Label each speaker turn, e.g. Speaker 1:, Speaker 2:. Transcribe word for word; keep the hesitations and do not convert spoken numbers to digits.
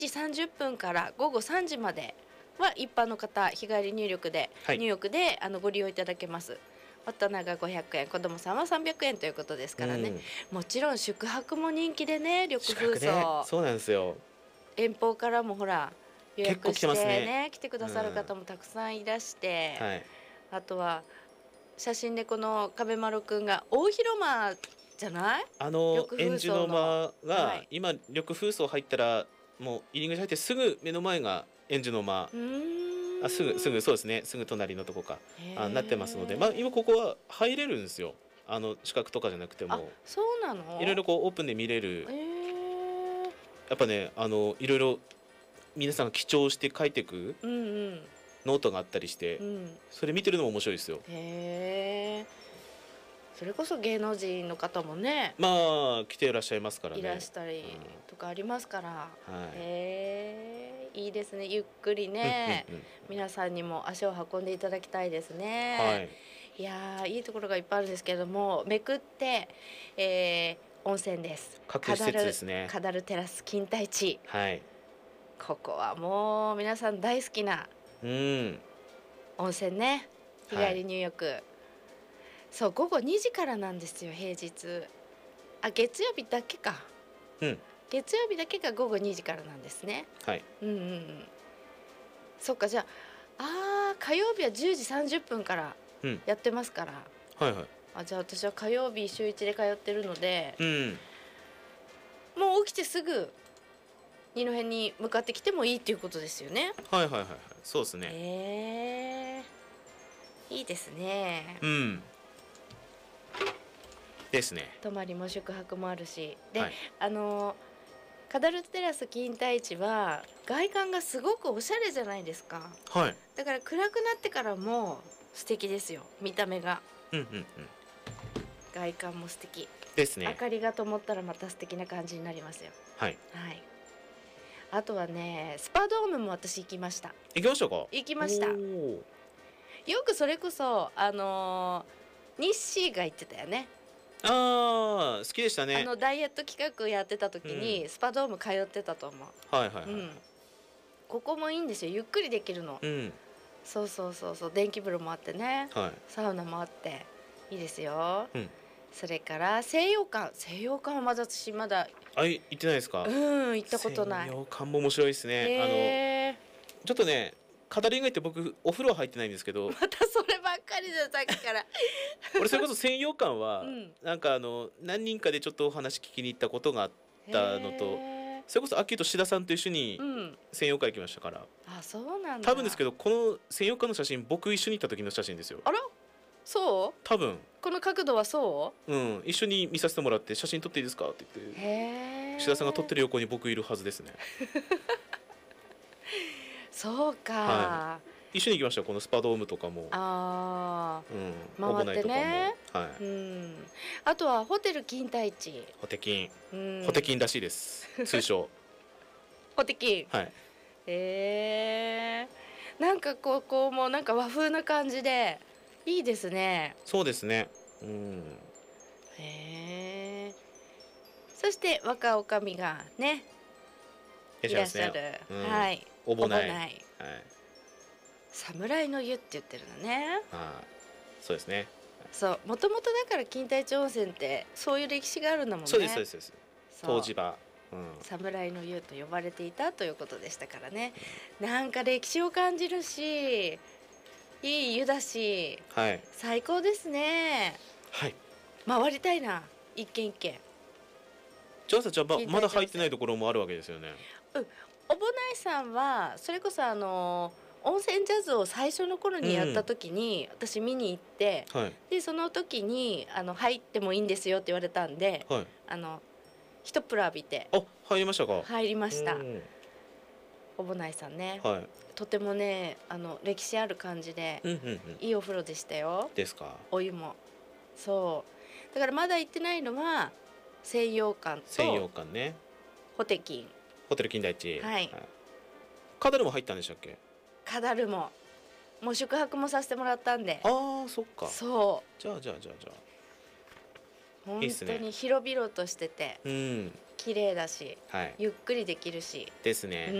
Speaker 1: じさんじゅっぷんから午後さんじまでは一般の方日帰り入浴で、
Speaker 2: はい、
Speaker 1: 入浴であのご利用いただけます。大人がごひゃくえん、子供さんはさんびゃくえんということですからね、うん、もちろん宿泊も人気でね、緑風荘、
Speaker 2: ね、そうなんですよ。
Speaker 1: 遠方からもほら予約してね、ね来てくださる方もたくさんいらして、うん、はい、あとは写真でこの壁丸くんが大広間じゃない、
Speaker 2: あの円樹の間が、はい、今緑風荘入ったらもう入り口入ってすぐ目の前が円樹の間、あすぐすぐそうですね、すぐ隣のとこかあなってますので、まあ、今ここは入れるんですよ。あの資格とかじゃなくても。
Speaker 1: そうなの、
Speaker 2: いろいろこうオープンで見れる。やっぱね、あのいろいろ皆さんが記帳して書いていくノートがあったりして、うん、それ見てるのも面白いですよ。
Speaker 1: へー、それこそ芸能人の方もね、
Speaker 2: まあ来ていらっしゃいますからね、
Speaker 1: いらしたりとかありますから、はい、へー、いいですね。ゆっくりね皆さんにも足を運んでいただきたいですね、はい、いやいいところがいっぱいあるんですけれども、めくって、えー、温泉です。
Speaker 2: 各施設ですね。
Speaker 1: カダルテラス金太地、
Speaker 2: はい、
Speaker 1: ここはもう皆さん大好きな温泉ね、日帰り入浴、はい、そう午後にじからなんですよ、平日。あ、月曜日だけか、うん、月曜日だけが午後にじからなんですね。
Speaker 2: はい、
Speaker 1: うんうんうん、そっか、じゃあ、あ火曜日はじゅうじさんじゅっぷんからやってますから、
Speaker 2: うん、はいはい、
Speaker 1: あ、じゃあ私は火曜日週いちで通ってるので、
Speaker 2: うん、
Speaker 1: もう起きてすぐ二戸に向かってきてもいいっていうことですよね。
Speaker 2: はいはいはいはい、そうですね。
Speaker 1: へえー、いいですね。
Speaker 2: うん。ですね。
Speaker 1: 泊まりも宿泊もあるし、で、はい、あのカダルテラス金太地は外観がすごくおしゃれじゃないですか。
Speaker 2: はい。
Speaker 1: だから暗くなってからも素敵ですよ、見た目が。
Speaker 2: うんうんうん。
Speaker 1: 外観も素敵
Speaker 2: ですね。
Speaker 1: 明かりが灯ったらまた素敵な感じになりますよ。
Speaker 2: はい。
Speaker 1: はい。あとはね、スパドームも私行きました。
Speaker 2: 行きましたか？
Speaker 1: 行きました。よくそれこそあのー、日誌が言ってたよね。
Speaker 2: ああ、好きでしたね。
Speaker 1: あのダイエット企画やってた時に、うん、スパドーム通ってたと思う。
Speaker 2: はいはいはい、うん、
Speaker 1: ここもいいんですよ、ゆっくりできるの、うん、そうそうそうそう、電気風呂もあってね、はい、サウナもあっていいですよ、うん、それから西洋館、西洋館はまだ私まだ
Speaker 2: あ、行ってないですか？
Speaker 1: うん、行ったことない。
Speaker 2: 西洋館も面白いですね。あのちょっとね、語り以外って僕お風呂入ってないんですけど、
Speaker 1: またそればっかりじゃさっきから
Speaker 2: 俺それこそ西洋館は、うん、なんかあの何人かでちょっとお話聞きに行ったことがあったのと、それこそ秋と志田さんと一緒に西洋館行きましたから、
Speaker 1: うん、あ、そうなんだ。
Speaker 2: 多分ですけどこの西洋館の写真僕一緒に行った時の写真ですよ。
Speaker 1: あら、そう？
Speaker 2: 多分
Speaker 1: この角度はそう？
Speaker 2: うん、一緒に見させてもらって写真撮っていいですかって言って、へ志田さんが撮ってる横に僕いるはずですね
Speaker 1: そうか、
Speaker 2: はい、一緒に行きましたこのスパドームとかも。
Speaker 1: ああ、
Speaker 2: うん、
Speaker 1: 回ってね、
Speaker 2: はい、
Speaker 1: うん、あとはホテル金太地、
Speaker 2: ホテキン、うん、ホテキンらしいです通称
Speaker 1: ホテキン、
Speaker 2: はい、
Speaker 1: へえー、なんかここもなんか和風な感じでいいですね。
Speaker 2: そうですね、うん、
Speaker 1: へえ。そして若女将がねいらっしゃる、うん、はい、
Speaker 2: おぼない、
Speaker 1: はい、侍の湯って言ってるのね。
Speaker 2: ああ、そうですね。
Speaker 1: そう、もともとだから金太地温泉ってそういう歴史があるんだもんね。
Speaker 2: そうですそうですそうです。湯治場、
Speaker 1: うん、侍の湯と呼ばれていたということでしたからね、うん、なんか歴史を感じるしいい湯だし、はい、最高ですね。
Speaker 2: はい、
Speaker 1: 回りたいな、一軒一軒。
Speaker 2: じゃあさ、じゃあ ま, まだ入ってないところもあるわけですよね。
Speaker 1: うん、おぼないさんはそれこそあの温泉ジャズを最初の頃にやった時に、うん、私見に行って、はい、でその時にあの入ってもいいんですよって言われたんで、はい、あの一プラ浴びて。
Speaker 2: あ、入りましたか？
Speaker 1: 入りました。おぼないさんね、はい、とてもねあの歴史ある感じで、うんうんうん、いいお風呂でしたよ。
Speaker 2: ですか？お
Speaker 1: 湯もそうだからまだ行ってないのは西洋館と
Speaker 2: 西洋館ね、
Speaker 1: ホテキン、
Speaker 2: ホテル金田一、
Speaker 1: はい、はい、
Speaker 2: カダルも入ったんでしたっけ？
Speaker 1: カダルももう宿泊もさせてもらったんで。
Speaker 2: ああ、そっか。
Speaker 1: そう、
Speaker 2: じゃあじゃあじゃあじゃあ
Speaker 1: 本当に広々としてて、
Speaker 2: うん、
Speaker 1: 綺麗だし、
Speaker 2: はい、
Speaker 1: ゆっくりできるし。
Speaker 2: ですね。